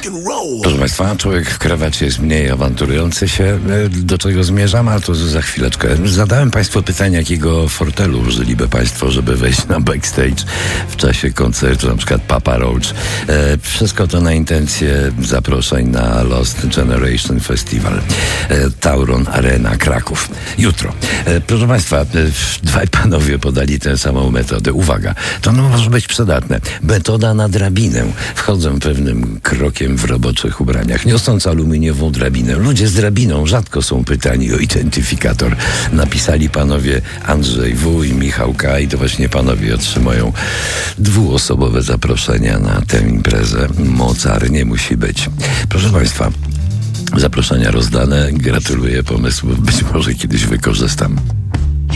Proszę Państwa, człowiek w krawacie jest mniej awanturujący się. Do czego zmierzam? A to za chwileczkę. Zadałem Państwu pytanie, jakiego fortelu użyliby Państwo, żeby wejść na backstage w czasie koncertu, na przykład Papa Roach. Wszystko to na intencje zaproszeń na Lost Generation Festival. Tauron Arena, Kraków. Jutro. Proszę Państwa, dwaj panowie podali tę samą metodę. Uwaga, to może być przydatne. Metoda na drabinę. Wchodzę pewnym krokiem w roboczych ubraniach, niosąc aluminiową drabinę. Ludzie z drabiną rzadko są pytani o identyfikator. Napisali panowie Andrzej W. i Michał K. i to właśnie panowie otrzymają dwuosobowe zaproszenia na tę imprezę. Mocarnie musi być. Proszę Państwa, zaproszenia rozdane. Gratuluję pomysłu. Być może kiedyś wykorzystam.